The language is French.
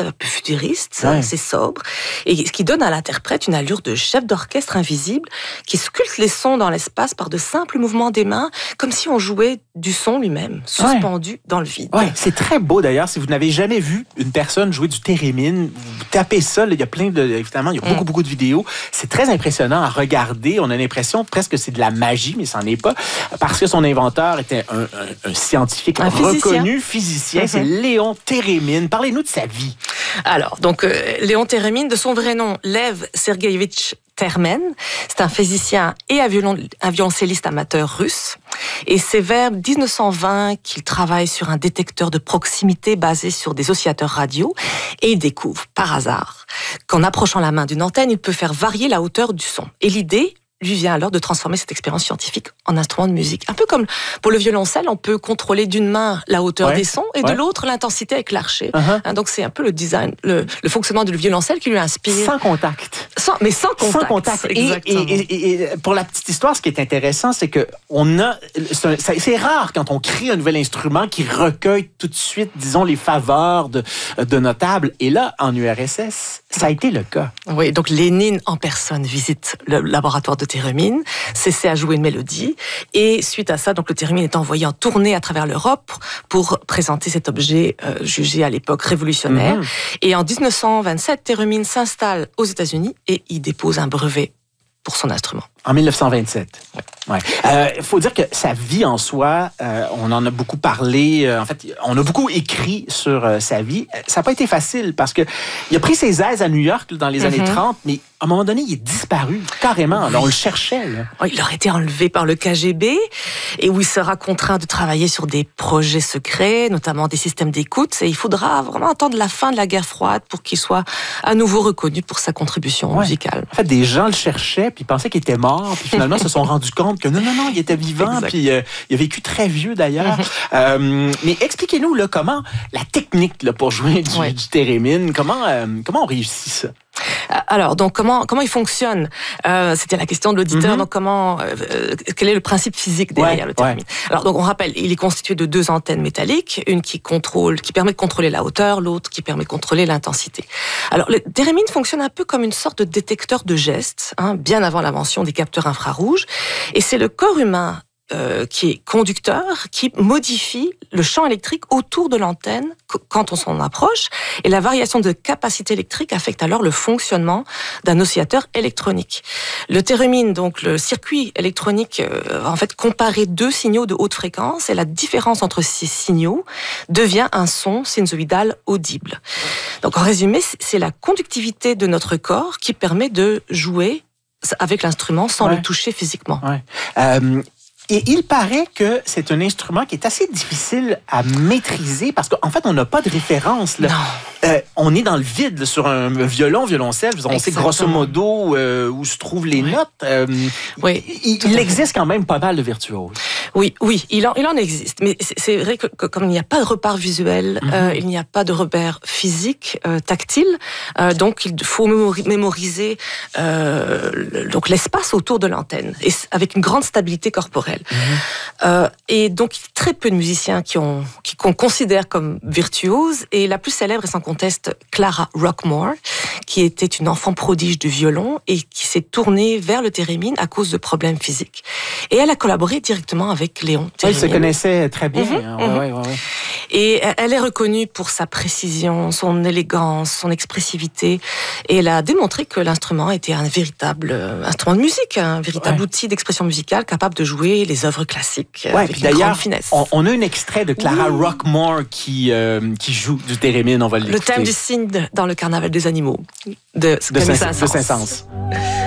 un peu futuriste, assez sobre, et ce qui donne à l'interprète une allure de chef d'orchestre invisible qui sculpte les sons dans l'espace par de simples mouvements des mains, comme si on jouait du son lui-même, suspendu dans le vide. Ouais, c'est très beau d'ailleurs. Si vous n'avez jamais vu une personne jouer du thérémine, vous tapez ça, là, il y a plein de... Évidemment, il y a beaucoup de vidéos. C'est très impressionnant à regarder. On a l'impression presque que c'est de la magie, mais ça n'en est pas, parce que son inventeur était un scientifique reconnu, physicien. C'est Léon Térémine. Parlez-nous de sa vie. Alors, donc, Léon Térémine, de son vrai nom, Lev Sergueïevitch Termen, c'est un physicien et un violoncelliste amateur russe. Et c'est vers 1920 qu'il travaille sur un détecteur de proximité basé sur des oscillateurs radio. Et il découvre, par hasard, qu'en approchant la main d'une antenne, il peut faire varier la hauteur du son. Et l'idée lui vient alors de transformer cette expérience scientifique en instrument de musique. Un peu comme pour le violoncelle, on peut contrôler d'une main la hauteur des sons et de l'autre l'intensité avec l'archet. Donc c'est un peu le design, le fonctionnement du violoncelle qui lui inspire. Sans contact. Sans contact. Sans contact. Et pour la petite histoire, ce qui est intéressant, c'est que c'est rare quand on crée un nouvel instrument qui recueille tout de suite, disons, les faveurs de notables. Et là, en URSS, ça a été le cas. Oui, donc Lénine en personne visite le laboratoire de Térémine, s'essaie à jouer une mélodie, et suite à ça, donc le Térémine est envoyé en tournée à travers l'Europe pour présenter cet objet jugé à l'époque révolutionnaire. Et en 1927, Térémine s'installe aux États-Unis et y dépose un brevet pour son instrument. En 1927. Ouais. Faut dire que sa vie en soi, on en a beaucoup parlé. En fait, on a beaucoup écrit sur sa vie. Ça n'a pas été facile parce que il a pris ses aises à New York dans les années 30, mais à un moment donné, il est disparu carrément. Alors, on le cherchait. Là. Il aurait été enlevé par le KGB et où il sera contraint de travailler sur des projets secrets, notamment des systèmes d'écoute. Et il faudra vraiment attendre la fin de la guerre froide pour qu'il soit à nouveau reconnu pour sa contribution musicale. En fait, des gens le cherchaient puis ils pensaient qu'il était mort. Puis finalement, se sont rendus compte que non, il était vivant. Puis il a vécu très vieux d'ailleurs. Mais expliquez-nous là, comment la technique là, pour jouer du Térémine, comment on réussit ça? Alors, donc, comment il fonctionne? C'était la question de l'auditeur. Donc, quel est le principe physique derrière le Térémine? Alors, donc, on rappelle, il est constitué de 2 antennes métalliques, une qui permet de contrôler la hauteur, l'autre qui permet de contrôler l'intensité. Alors, le Térémine fonctionne un peu comme une sorte de détecteur de gestes, bien avant l'invention des capteurs infrarouges. Et c'est le corps humain qui est conducteur, qui modifie le champ électrique autour de l'antenne quand on s'en approche. Et la variation de capacité électrique affecte alors le fonctionnement d'un oscillateur électronique. Le Térémine, donc le circuit électronique, en fait, comparer 2 signaux de haute fréquence et la différence entre ces signaux devient un son sinusoïdal audible. Donc en résumé, c'est la conductivité de notre corps qui permet de jouer avec l'instrument sans le toucher physiquement. Et il paraît que c'est un instrument qui est assez difficile à maîtriser parce qu'en fait, on n'a pas de référence. Là. On est dans le vide là, sur un violoncelle. On sait grosso modo où se trouvent les notes. Il existe quand même pas mal de virtuoses. Oui, il en existe. Mais c'est vrai que comme il n'y a pas de repère visuel, il n'y a pas de repère physique, tactile, donc il faut mémoriser donc l'espace autour de l'antenne, et avec une grande stabilité corporelle. Et donc, très peu de musiciens qu'on considère comme virtuoses, et la plus célèbre est sans conteste Clara Rockmore, qui était une enfant prodige du violon et qui s'est tournée vers le Térémine à cause de problèmes physiques. Et elle a collaboré directement avec Léon Térémine. Elle se connaissait très bien. Et elle est reconnue pour sa précision, son élégance, son expressivité. Et elle a démontré que l'instrument était un véritable instrument de musique, un véritable outil d'expression musicale capable de jouer les œuvres classiques avec une grande finesse. On a un extrait de Clara Rockmore qui joue du Térémine. On va l'écouter. Le thème du cygne dans le Carnaval des animaux de Saint-Saëns.